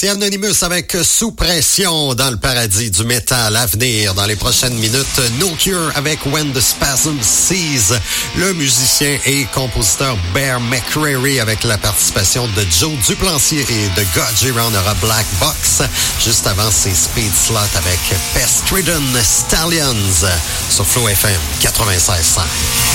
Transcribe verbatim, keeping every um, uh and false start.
C'est Anonymous avec Sous pression dans le paradis du métal à venir dans les prochaines minutes. No Cure avec When the Spasm Cease. Le musicien et compositeur Bear McCreary avec la participation de Joe Duplantier et de Godgy Round aura Black Box. Juste avant, c'est Speed Slot avec Pestridden Stallions sur Flow F M quatre-vingt-seize virgule cinq.